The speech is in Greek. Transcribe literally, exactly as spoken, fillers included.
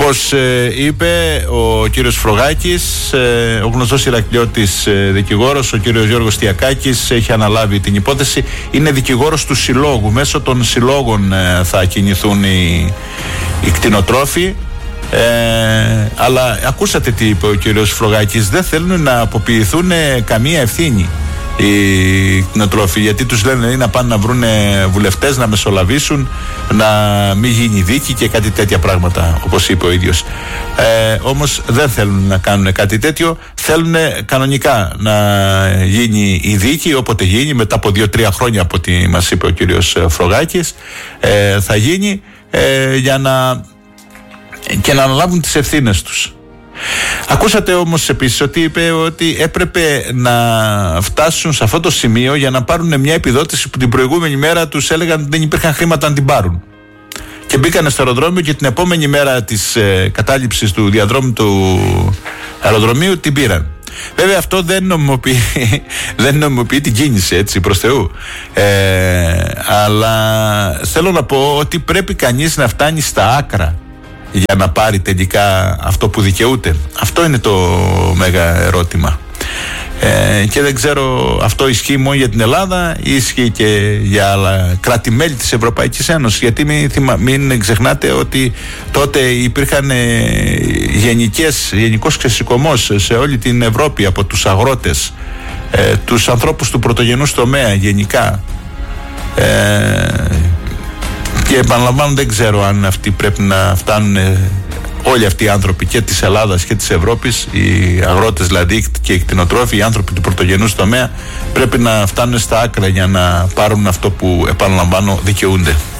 Όπως ε, είπε ο κύριος Φρογάκης, ε, ο γνωστός Ηρακλειώτης ε, δικηγόρος, ο κύριος Γιώργος Τιακάκης, έχει αναλάβει την υπόθεση. Είναι δικηγόρος του συλλόγου. Μέσω των συλλόγων ε, θα κινηθούν οι, οι κτηνοτρόφοι. Ε, αλλά ακούσατε τι είπε ο κύριος Φρογάκης. Δεν θέλουν να αποποιηθούν καμία ευθύνη οι κτηνοτρόφοι, γιατί τους λένε να πάνε να βρουν βουλευτές, να μεσολαβήσουν, να μην γίνει δίκη και κάτι τέτοια πράγματα, όπως είπε ο ίδιος. Ε, όμως δεν θέλουν να κάνουν κάτι τέτοιο. Θέλουν κανονικά να γίνει η δίκη, όποτε γίνει, μετά από δύο-τρία χρόνια από ό,τι μας είπε ο κύριος Φρογάκης, ε, θα γίνει ε, για να και να αναλάβουν τις ευθύνες τους. Ακούσατε όμως επίσης ότι είπε ότι έπρεπε να φτάσουν σε αυτό το σημείο για να πάρουν μια επιδότηση που την προηγούμενη μέρα τους έλεγαν ότι δεν υπήρχαν χρήματα να την πάρουν. Και μπήκανε στο αεροδρόμιο και την επόμενη μέρα της ε, κατάληψης του διαδρόμου του αεροδρομίου την πήραν. Βέβαια αυτό δεν νομιμοποιεί, δεν νομιμοποιεί την κίνηση, έτσι, προς Θεού. Ε, αλλά θέλω να πω ότι πρέπει κανείς να φτάνει στα άκρα για να πάρει τελικά αυτό που δικαιούται. Αυτό είναι το μέγα ερώτημα. Ε, και δεν ξέρω, αυτό ισχύει μόνο για την Ελλάδα ή ισχύει και για άλλα κράτη-μέλη της Ευρωπαϊκής Ένωσης, γιατί μην, μην ξεχνάτε ότι τότε υπήρχαν ε, γενικές, γενικός ξεσηκωμός σε όλη την Ευρώπη από τους αγρότες, ε, τους ανθρώπους του πρωτογενούς τομέα γενικά. ε, Και επαναλαμβάνω, δεν ξέρω αν αυτοί πρέπει να φτάνουν, όλοι αυτοί οι άνθρωποι και της Ελλάδας και της Ευρώπης, οι αγρότες δηλαδή και οι κτηνοτρόφοι, οι άνθρωποι του πρωτογενούς τομέα, πρέπει να φτάνουν στα άκρα για να πάρουν αυτό που, επαναλαμβάνω, δικαιούνται.